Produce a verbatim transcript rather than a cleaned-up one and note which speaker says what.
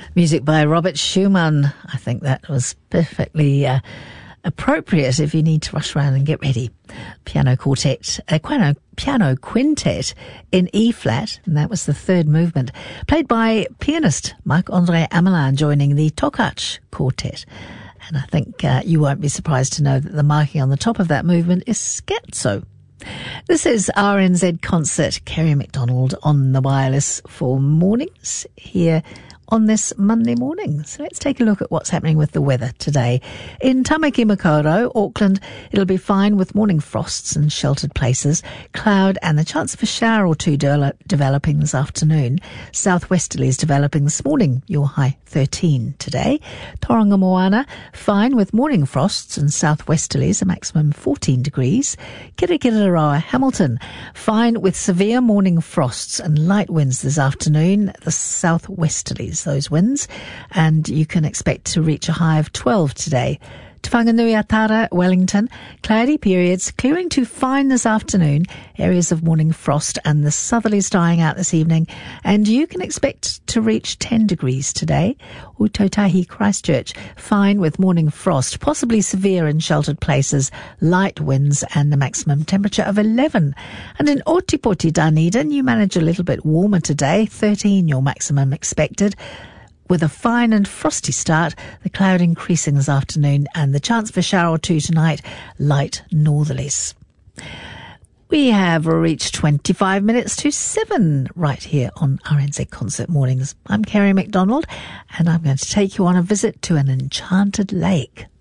Speaker 1: Music by Robert Schumann. I think that was perfectly uh, appropriate if you need to rush around and get ready. Piano quartet, uh, piano, piano quintet in E flat, and that was the third movement, played by pianist Marc-André Amelin, joining the Tokac quartet. And I think uh, you won't be surprised to know that the marking on the top of that movement is scherzo. This is R N Z Concert. Kerry McDonald on the wireless for mornings here on this Monday morning. So let's take a look at what's happening with the weather today. In Tamaki Makaurau, Auckland, it'll be fine with morning frosts and sheltered places, cloud and the chance of a shower or two de- developing this afternoon. Southwesterlies developing this morning, your high thirteen today. Tauranga Moana, fine with morning frosts and southwesterlies, a maximum fourteen degrees. Kirikiriroa, Hamilton, fine with severe morning frosts and light winds this afternoon, the southwesterlies, those winds, and you can expect to reach a high of twelve today. Te Whanganui-a-Tara, Wellington, cloudy periods, clearing to fine this afternoon, areas of morning frost and the southerlies dying out this evening, and you can expect to reach ten degrees today. Utautahi, Christchurch, fine with morning frost, possibly severe in sheltered places, light winds and the maximum temperature of eleven. And in Otipoti, Dunedin, you manage a little bit warmer today, thirteen your maximum expected. With a fine and frosty start, the cloud increasing this afternoon and the chance for a shower or two tonight, light northerlies. We have reached twenty-five minutes to seven right here on R N Z Concert Mornings. I'm Kerry McDonald and I'm going to take you on a visit to an enchanted lake.